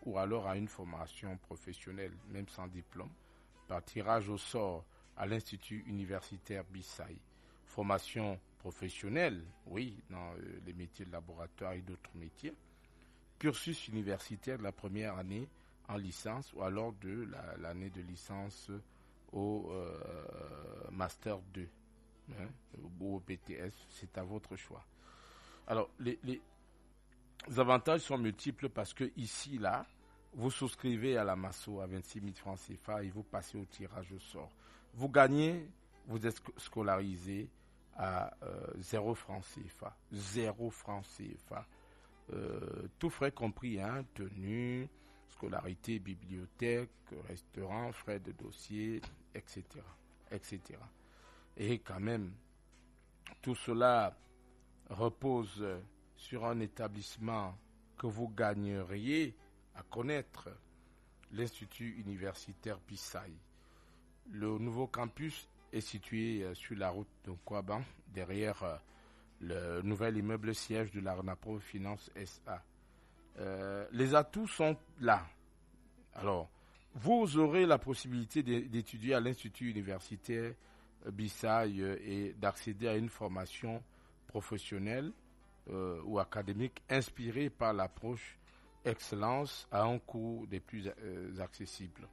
ou alors à une formation professionnelle, même sans diplôme, par tirage au sort à l'Institut universitaire Bissaï. Formation professionnelle, oui, dans les métiers de laboratoire et d'autres métiers. Cursus universitaire de la première année en licence ou alors de l'année de licence au Master 2 ou au BTS, c'est à votre choix. Alors, les avantages sont multiples parce que ici, là, vous souscrivez à la Masso à 26 000 francs CFA et vous passez au tirage au sort. Vous gagnez, vous êtes scolarisé à 0 francs CFA. 0 francs CFA. Tout frais compris, hein, tenue, scolarité, bibliothèque, restaurant, frais de dossier, etc., etc. Et quand même, tout cela repose sur un établissement que vous gagneriez à connaître, l'Institut universitaire Bissaï. Le nouveau campus est situé sur la route de Kouaban, derrière le nouvel immeuble siège de la Renapro Finance SA. Les atouts sont là. Alors, vous aurez la possibilité d'étudier à l'Institut universitaire Bissaï et d'accéder à une formation professionnelle ou académique inspirée par l'approche excellence à un coût des plus accessibles.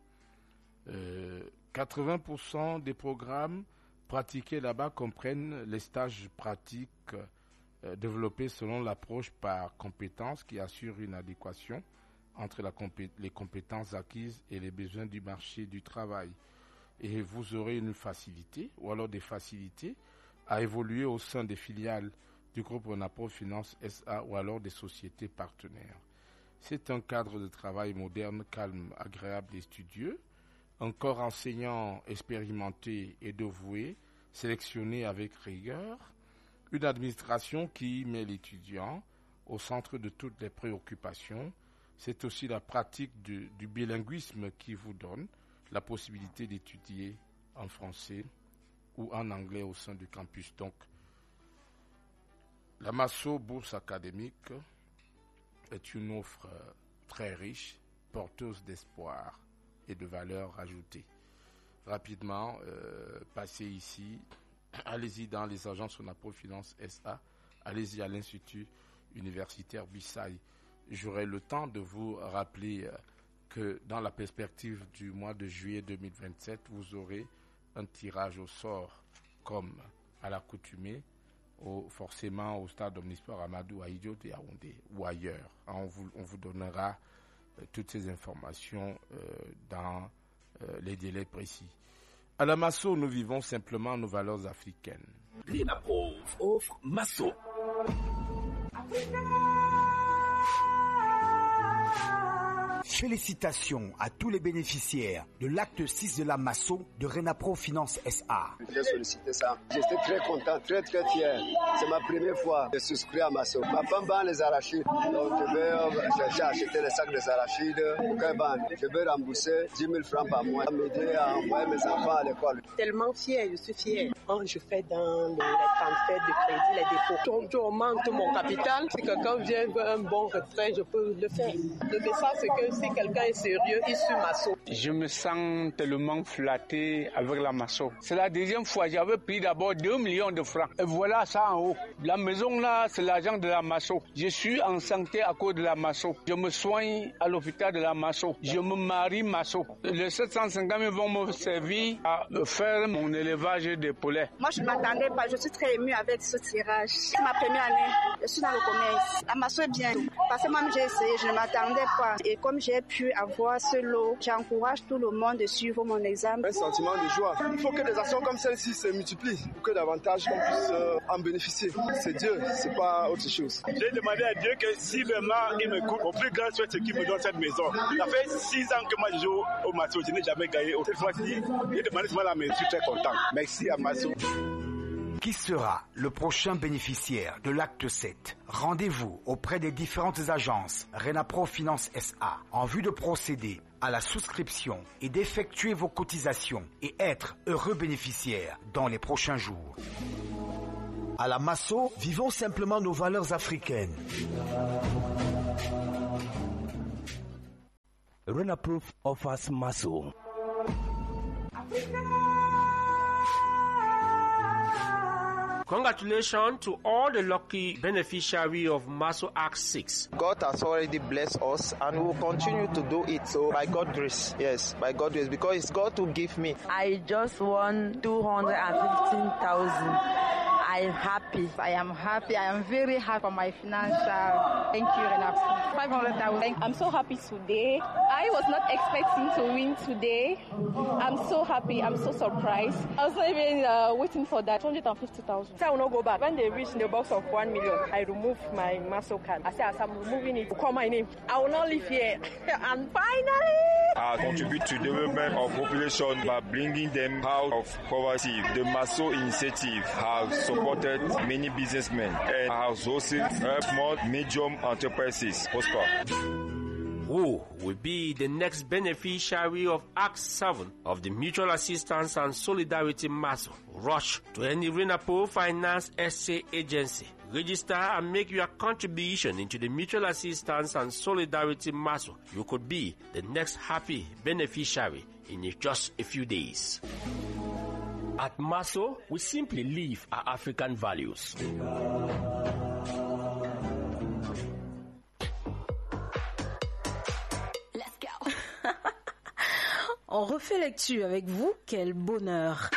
80% des programmes pratiqués là-bas comprennent les stages pratiques développés selon l'approche par compétences qui assure une adéquation entre les compétences acquises et les besoins du marché du travail. Et vous aurez une facilité ou alors des facilités à évoluer au sein des filiales du groupe Renapro Finance SA ou alors des sociétés partenaires. C'est un cadre de travail moderne, calme, agréable et studieux, un corps enseignant expérimenté et dévoué, sélectionné avec rigueur, une administration qui met l'étudiant au centre de toutes les préoccupations. C'est aussi la pratique du bilinguisme qui vous donne la possibilité d'étudier en français ou en anglais au sein du campus. Donc, la Masso Bourse académique est une offre très riche, porteuse d'espoir et de valeur ajoutée. Rapidement, passez ici, allez-y dans les agences Renapro Finance SA, allez-y à l'Institut universitaire Bissaï. J'aurai le temps de vous rappeler que dans la perspective du mois de juillet 2027, vous aurez un tirage au sort comme à l'accoutumée, forcément au stade Omnisport Amadou à Idiot et Yaoundé ou ailleurs. On vous donnera toutes ces informations dans les délais précis. À la Masso, nous vivons simplement nos valeurs africaines. Renapro offre Masso. Félicitations à tous les bénéficiaires de l'acte 6 de la Masso de Renapro Finance SA. J'ai sollicité ça. J'étais très content, très très fier. C'est ma première fois de souscrire à Masso. Ma femme vend les arachides. Donc j'ai acheté les sacs des arachides. Je vais rembourser 10 000 francs par mois. M'aider à envoyer mes enfants à l'école. Tellement fier, je suis fier. Quand je fais dans les transferts de crédit, les dépôts, je augmente mon capital. Si quelqu'un vient veut un bon retrait, je peux le faire. Le message, c'est que si quelqu'un est sérieux, il suit Masso. Je me sens tellement flatté avec la Masso. C'est la deuxième fois. J'avais pris d'abord 2 millions de francs. Et voilà ça en haut. La maison là, c'est l'argent de la Masso. Je suis en santé à cause de la Masso. Je me soigne à l'hôpital de la Masso. Je me marie Masso. Les 750 000 vont me servir à faire mon élevage des poulets. Moi, je ne m'attendais pas. Je suis très émue avec ce tirage. C'est ma première année. Je suis dans le commerce. La Masso est bien. Parce que moi, j'ai essayé. Je ne m'attendais pas. Et comme j'ai pu avoir ce lot, j'encourage tout le monde de suivre mon examen. Un sentiment de joie. Il faut que des actions comme celle-ci se multiplient pour que davantage qu'on puisse en bénéficier. C'est Dieu, c'est pas autre chose. J'ai demandé à Dieu que si vraiment il me coupe, au plus grand soit ce qui me donne cette maison. Ça fait 6 ans que moi je joue au Masso, je n'ai jamais gagné. Cette fois-ci, j'ai demandé seulement la maison, je suis très content. Merci à Masso. Qui sera le prochain bénéficiaire de l'acte 7? Rendez-vous auprès des différentes agences Renapro Finance SA en vue de procéder à la souscription et d'effectuer vos cotisations et être heureux bénéficiaire dans les prochains jours. À la Masso, vivons simplement nos valeurs africaines. Renaproof offers Maso. Congratulations to all the lucky beneficiaries of Maso Act 6. God has already blessed us and will continue to do it. So by God's grace, yes, by God's grace, because it's God who give me. I just won 215,000. I'm happy. I am happy. I am very happy for my financial. Thank you, Renaproof. 500,000. I'm so happy today. I was not expecting to win today. I'm so happy. I'm so surprised. I was not even waiting for that. 250,000. I will not go back. When they reach the box of 1 million, I remove my Maso card. I say, as I'm removing it, call my name. I will not live here. And finally, I contribute to the development of population by bringing them out of poverty. The Maso initiative has supported many businessmen and has also helped small, medium enterprises prosper. Who will be the next beneficiary of Act 7 of the Mutual Assistance and Solidarity Maso? Rush to any Renaproof Finance SA agency. Register and make your contribution into the Mutual Assistance and Solidarity Maso. You could be the next happy beneficiary in just a few days. At Maso, we simply live our African values. On refait l'actu avec vous, quel bonheur.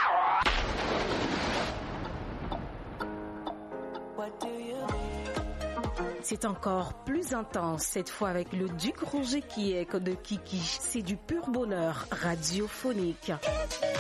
C'est encore plus intense, cette fois avec le Duc Roger Kiek de Kiki. C'est du pur bonheur radiophonique.